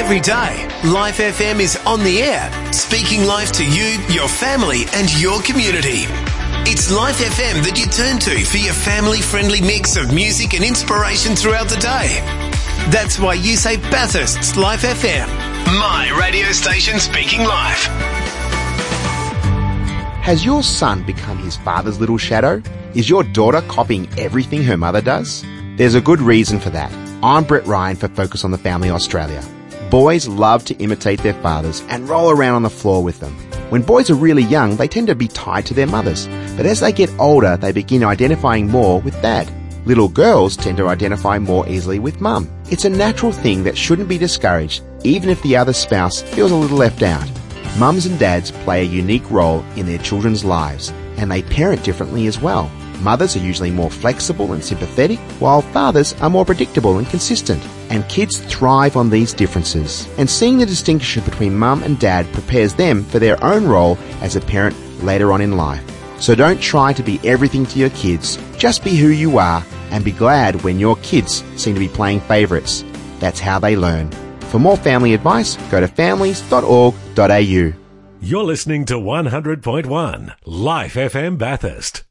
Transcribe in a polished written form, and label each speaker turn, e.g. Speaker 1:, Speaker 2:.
Speaker 1: Every day, Life FM is on the air, speaking life to you, your family and your community. It's Life FM that you turn to for your family-friendly mix of music and inspiration throughout the day. That's why you say Bathurst's Life FM, my radio station speaking life.
Speaker 2: Has your son become his father's little shadow? Is your daughter copying everything her mother does? There's a good reason for that. I'm Brett Ryan for Focus on the Family Australia. Boys love to imitate their fathers and roll around on the floor with them. When boys are really young, they tend to be tied to their mothers. But as they get older, they begin identifying more with dad. Little girls tend to identify more easily with mum. It's a natural thing that shouldn't be discouraged, even if the other spouse feels a little left out. Mums and dads play a unique role in their children's lives, and they parent differently as well. Mothers are usually more flexible and sympathetic, while fathers are more predictable and consistent. And kids thrive on these differences. And seeing the distinction between mum and dad prepares them for their own role as a parent later on in life. So don't try to be everything to your kids. Just be who you are and be glad when your kids seem to be playing favourites. That's how they learn. For more family advice, go to families.org.au.
Speaker 3: You're listening to 100.1 Life FM Bathurst.